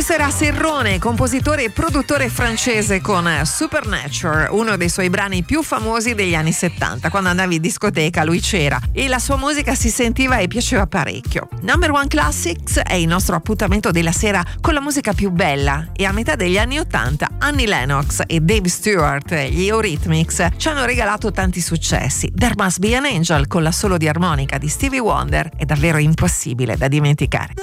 Questo era Serrone, compositore e produttore francese, con Supernature, uno dei suoi brani più famosi degli anni 70. Quando andavi in discoteca lui c'era e la sua musica si sentiva e piaceva parecchio. Number One Classics è il nostro appuntamento della sera con la musica più bella, e a metà degli anni 80 Annie Lennox e Dave Stewart, gli Eurythmics, ci hanno regalato tanti successi. There Must Be an Angel con l'assolo di armonica di Stevie Wonder è davvero impossibile da dimenticare.